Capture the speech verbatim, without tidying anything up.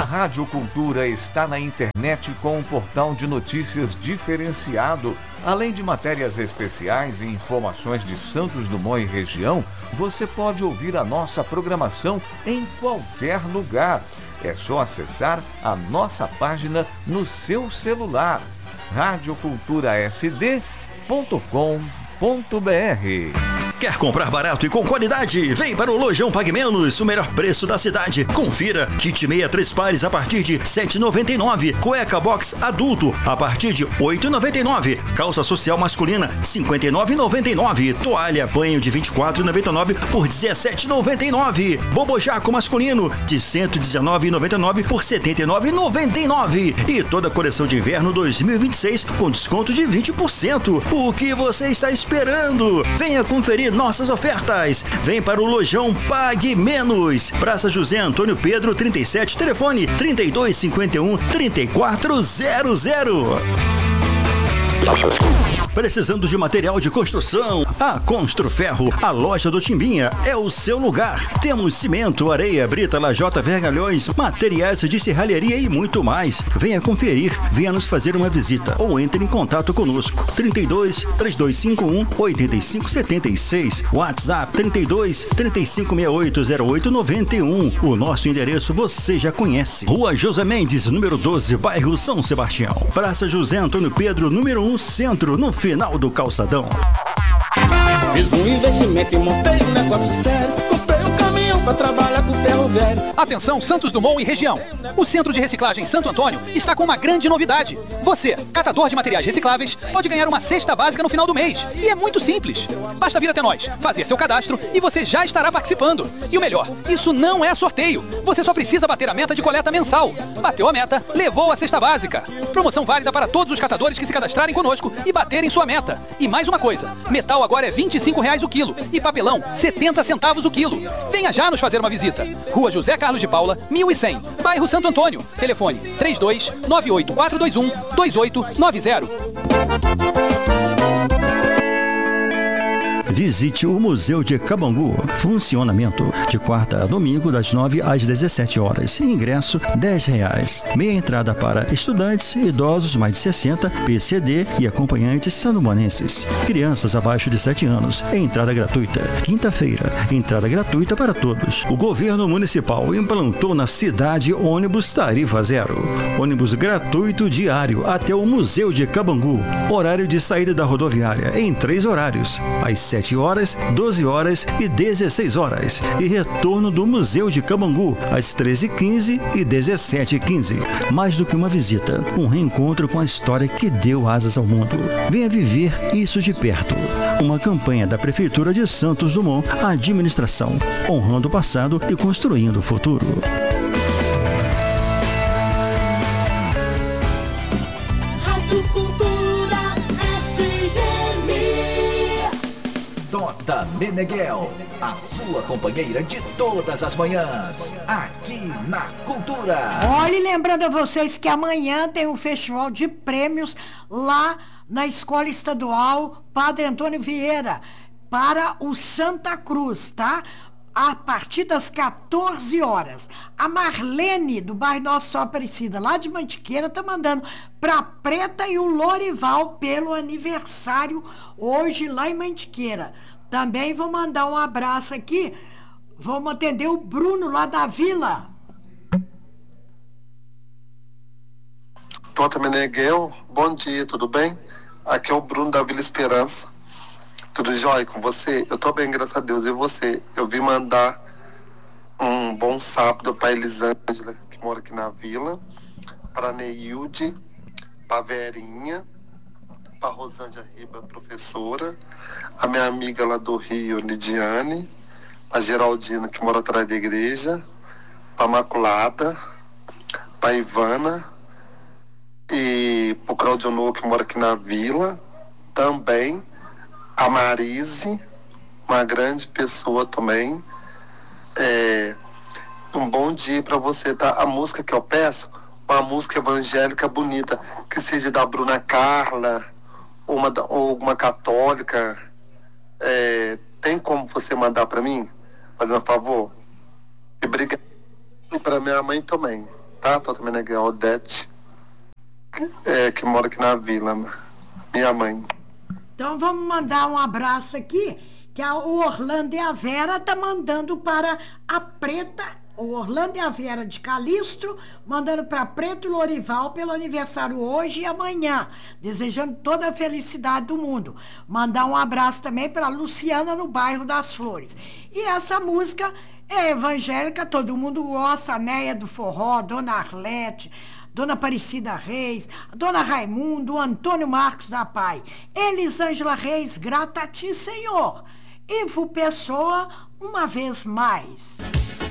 Rádio Cultura está na internet com um portal de notícias diferenciado. Além de matérias especiais e informações de Santos Dumont e região, você pode ouvir a nossa programação em qualquer lugar. É só acessar a nossa página no seu celular, rádio cultura s d ponto com ponto b r. Quer comprar barato e com qualidade? Vem para o Lojão Pague Menos, o melhor preço da cidade. Confira, kit meia três pares a partir de sete reais e noventa e nove centavos, cueca box adulto a partir de oito reais e noventa e nove centavos, calça social masculina cinquenta e nove reais e noventa e nove centavos, toalha banho de vinte e quatro reais e noventa e nove centavos por dezessete reais e noventa e nove centavos, bobojaco masculino de cento e dezenove reais e noventa e nove centavos por setenta e nove reais e noventa e nove centavos e toda a coleção de inverno dois mil e vinte e seis com desconto de vinte por cento. O que você está esperando? Venha conferir nossas ofertas. Vem para o Lojão Pague Menos. Praça José Antônio Pedro trinta e sete, telefone trinta e dois, cinquenta e um, trinta e quatro zero zero. Precisando de material de construção? A Construferro, a loja do Timbinha, é o seu lugar. Temos cimento, areia, brita, lajota, vergalhões, materiais de serralheria e muito mais. Venha conferir, venha nos fazer uma visita ou entre em contato conosco. trinta e dois, três dois cinco um, oito cinco sete seis, WhatsApp trinta e dois, trinta e cinco, sessenta e oito, zero oito, noventa e um. O nosso endereço você já conhece. Rua José Mendes, número doze, bairro São Sebastião. Praça José Antônio Pedro, número um, centro, no final do calçadão. Fiz um investimento e montei um negócio sério. Comprei um caminhão pra trabalhar com ferro velho. Atenção Santos Dumont e região. O Centro de Reciclagem Santo Antônio está com uma grande novidade. Você, catador de materiais recicláveis, pode ganhar uma cesta básica no final do mês. E é muito simples. Basta vir até nós, fazer seu cadastro e você já estará participando. E o melhor, isso não é sorteio. Você só precisa bater a meta de coleta mensal. Bateu a meta, levou a cesta básica. Promoção válida para todos os catadores que se cadastrarem conosco e baterem sua meta. E mais uma coisa, metal agora é vinte e cinco reais o quilo e papelão setenta centavos o quilo. Venha já nos fazer uma visita. Rua José Carlos de Paula, mil e cem, bairro Santo Antônio. Telefone três dois, nove oito quatro dois um, dois oito nove zero. Visite o Museu de Cabangu. Funcionamento de quarta a domingo das nove às dezessete horas. Ingresso dez reais. Meia entrada para estudantes, idosos mais de sessenta, P C D e acompanhantes sandumanenses. Crianças abaixo de sete anos. Entrada gratuita. Quinta-feira, entrada gratuita para todos. O governo municipal implantou na cidade ônibus tarifa zero. Ônibus gratuito diário até o Museu de Cabangu. Horário de saída da rodoviária em três horários. Às sete horas, doze horas e dezesseis horas. E retorno do Museu de Cabangu às treze e quinze e dezessete e quinze. Mais do que uma visita, um reencontro com a história que deu asas ao mundo. Venha viver isso de perto. Uma campanha da Prefeitura de Santos Dumont, a administração, honrando o passado e construindo o futuro. Tota Meneghel, a sua companheira de todas as manhãs, aqui na Cultura. Olha, lembrando a vocês que amanhã tem um festival de prêmios lá na Escola Estadual Padre Antônio Vieira, para o Santa Cruz, tá? A partir das quatorze horas. A Marlene, do bairro Nossa Senhora Aparecida, lá de Mantiqueira, tá mandando pra Preta e o Lorival pelo aniversário hoje lá em Mantiqueira. Também vou mandar um abraço aqui. Vamos atender o Bruno lá da Vila. Tota Meneghel, bom dia, tudo bem? Aqui é o Bruno da Vila Esperança. Tudo jóia com você? Eu tô bem, graças a Deus. E você? Eu vim mandar um bom sábado para Elisângela, que mora aqui na vila, para Neilde, para Verinha, para Rosângela Riba, professora, a minha amiga lá do Rio, Lidiane, a Geraldina, que mora atrás da igreja, para Maculada, para Ivana, e para o Claudionô, que mora aqui na vila, também a Marise, uma grande pessoa também. É, um bom dia para você, tá? A música que eu peço, uma música evangélica bonita, que seja da Bruna Carla, ou uma, ou uma católica. É, tem como você mandar para mim? Fazendo um favor? E obrigado. E para minha mãe também, tá? tá? Tô também neguei a Odete, é, que mora aqui na vila, minha mãe. Então vamos mandar um abraço aqui, que a Orlando e a Vera tá mandando para a Preta, o Orlando e a Vera de Calistro, mandando para Preto Lorival pelo aniversário hoje e amanhã, desejando toda a felicidade do mundo. Mandar um abraço também para Luciana no bairro das Flores. E essa música é evangélica, todo mundo gosta, a Neia do Forró, Dona Arlete, Dona Aparecida Reis, Dona Raimundo, Antônio Marcos da Pai, Elisângela Reis, grata a ti, Senhor. Ivo Pessoa, uma vez mais.